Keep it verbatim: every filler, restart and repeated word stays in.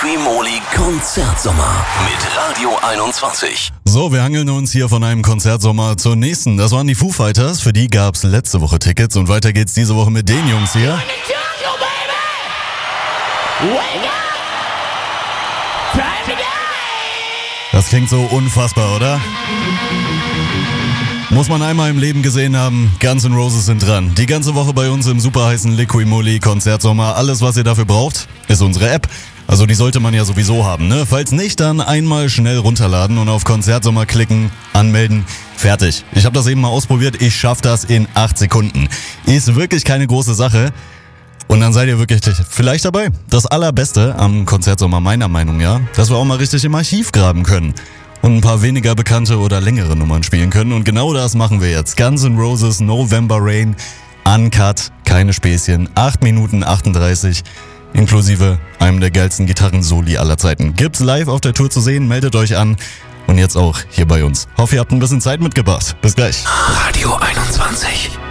Liquimoli Konzertsommer mit Radio einundzwanzig. So, wir hangeln uns hier von einem Konzertsommer zur nächsten. Das waren die Foo Fighters, für die gab's letzte Woche Tickets und weiter geht's diese Woche mit den Jungs hier. Das klingt so unfassbar, oder? Muss man einmal im Leben gesehen haben, Guns N' Roses sind dran. Die ganze Woche bei uns im super heißen Liquimoli Konzertsommer. Alles, was ihr dafür braucht, ist unsere App. Also die sollte man ja sowieso haben, ne? Falls nicht, dann einmal schnell runterladen und auf Konzertsommer klicken, anmelden, fertig. Ich habe das eben mal ausprobiert, ich schaff das in acht Sekunden. Ist wirklich keine große Sache. Und dann seid ihr wirklich vielleicht dabei. Das Allerbeste am Konzertsommer meiner Meinung, ja, dass wir auch mal richtig im Archiv graben können und ein paar weniger bekannte oder längere Nummern spielen können. Und genau das machen wir jetzt. Guns N' Roses, November Rain, uncut, keine Späßchen, acht Minuten achtunddreißig, inklusive einem der geilsten Gitarren-Soli aller Zeiten. Gibt's live auf der Tour zu sehen, meldet euch an. Und jetzt auch hier bei uns. Hoffe, ihr habt ein bisschen Zeit mitgebracht. Bis gleich. Radio einundzwanzig.